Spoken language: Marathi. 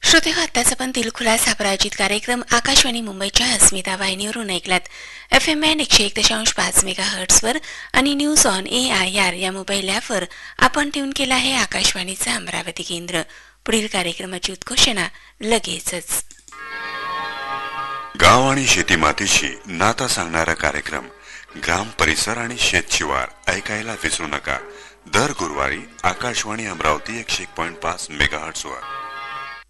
श्रोतेहो, आत्ताच आपण दिलखुलास हा पराजित कार्यक्रम आकाशवाणी मुंबईच्या अस्मिता वाहिनीवरून ऐकलात. FM बँड 101.5 मेगाहर्ट्झवर आणि न्यूज ऑन AIR या मोबाईल ॲपवर आपण ट्यून केला आहे आकाशवाणीचं अमरावती केंद्र. पुढील कार्यक्रमाची उद्घोषणा लगेचच. गाव आणि शेतीमातीशी नाता सांगणारा कार्यक्रम ग्राम परिसर आणि शेतशिवार ऐकायला विसरू नका. दर गुरुवारी आकाशवाणी अमरावती 101.5 मेगाहर्ट्झवर.